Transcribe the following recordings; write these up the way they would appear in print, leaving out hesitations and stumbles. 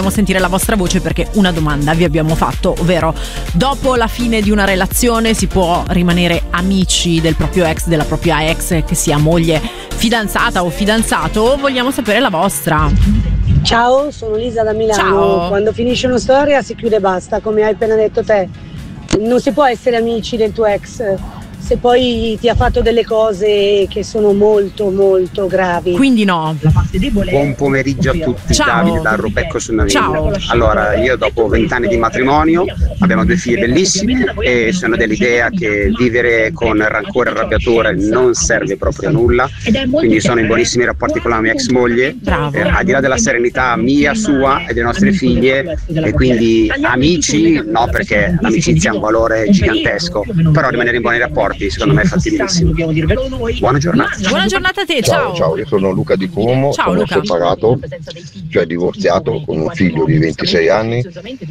sentire la vostra voce, perché una domanda vi abbiamo fatto, ovvero: dopo la fine di una relazione si può rimanere amici del proprio ex, della propria ex, che sia moglie, fidanzata o fidanzato? Vogliamo sapere la vostra. Ciao, sono Lisa da Milano. Ciao. Quando finisce una storia si chiude e basta, come hai appena detto te. Non si può essere amici del tuo ex se poi ti ha fatto delle cose che sono molto molto gravi. Quindi no. Buon pomeriggio a tutti. Ciao. Davide da Ropecco sul Naviglio. Ciao. Allora, io dopo 20 anni di matrimonio abbiamo 2 figlie bellissime e sono dell'idea che vivere con rancore e arrabbiature non serve proprio a nulla, quindi sono in buonissimi rapporti con la mia ex moglie, al di là della serenità mia, sua e delle nostre figlie, e quindi amici no, perché l'amicizia ha un valore gigantesco, però rimanere in buoni rapporti secondo me è fattibilissimo. Buona giornata. Buona giornata a te, ciao. Ciao, io sono Luca di Como, Ciao, sono Luca. separato, cioè divorziato, con un figlio di 26 anni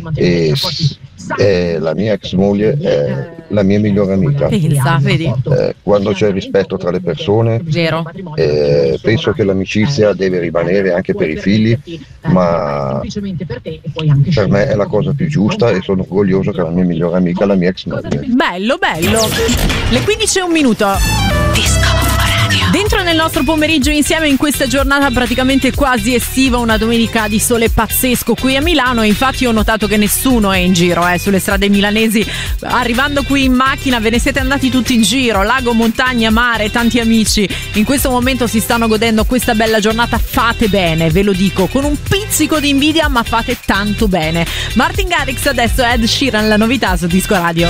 e la mia ex moglie è la mia migliore amica. Pensa, vedi? Quando c'è rispetto tra le persone, Vero. penso che l'amicizia deve rimanere anche per i figli, ma per me è la cosa più giusta e sono orgoglioso che la mia migliore amica è la mia ex moglie. Bello, bello. Le 15:01. Dentro nel nostro pomeriggio insieme in questa giornata praticamente quasi estiva, una domenica di sole pazzesco qui a Milano. Infatti ho notato che nessuno è in giro sulle strade milanesi. Arrivando qui in macchina ve ne siete andati tutti in giro, lago, montagna, mare, tanti amici. In questo momento si stanno godendo questa bella giornata. Fate bene, ve lo dico, con un pizzico di invidia, ma fate tanto bene. Martin Garrix, adesso Ed Sheeran, la novità su Disco Radio.